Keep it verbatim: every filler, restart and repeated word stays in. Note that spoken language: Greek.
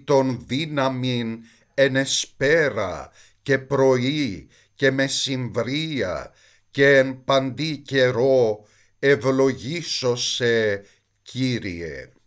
των δύναμιν εν εσπέρα και πρωί και μεσημβρία και εν παντή καιρό ευλογήσω σε, Κύριε.